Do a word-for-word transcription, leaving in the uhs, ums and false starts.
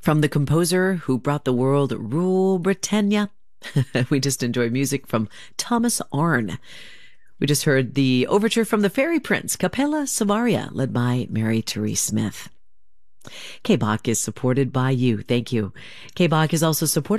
From the composer who brought the world Rule Britannia, we just enjoyed music from Thomas Arne. We just heard the overture from the Fairy Prince, Capella Savaria, led by Mary Therese Smith. K B O C is supported by you. Thank you. K B O C is also supported